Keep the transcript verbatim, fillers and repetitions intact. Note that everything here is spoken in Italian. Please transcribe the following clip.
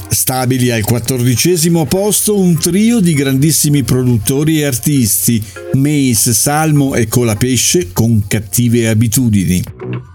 Stabili al quattordicesimo posto un trio di grandissimi produttori e artisti, Mace, Salmo e Colapesce con Cattive abitudini.